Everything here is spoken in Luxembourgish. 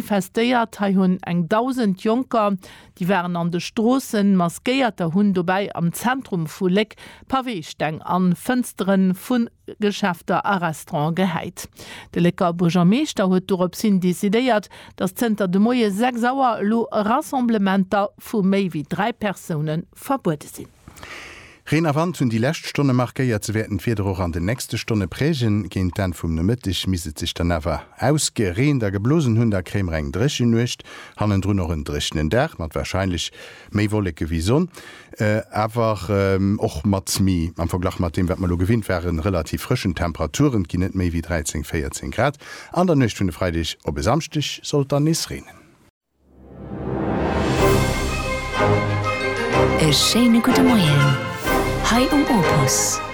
manifestiert, ha hunn eng 1000 Junker, die wären an de Strossen maskeierte hunn dobei am Zentrum vu Leck Pavésteng an Fënsteren vun Geschäfter a Restaurant geheit. De Lecker Burgermeester huet dorop sinn desideiert, dat Zter de Moie 6 Sauer lo Rassemblementer vu méi wie 3 Personen verbote sinn. Renavant hunn die Lächtstunde markéiert ze werden firder auch an de nächste Stunde Prägen géint dann vum Nëmëttich miset sich dann awer ausgereen der geblosen hunn der Krémreng drechen nucht, hannen drun noch en drechten Dach, mat wahrscheinlich méi wolleke wie son. Awer och mat mi am Verglach mat dem, wat man lo gewinnt wären relativ frischen Temperaturen gin net méi wie 13-14 Grad. An der Nëcht hunn freidig op besamstich soll dann nis renen. E schöne gute Morgen. Hi Opus.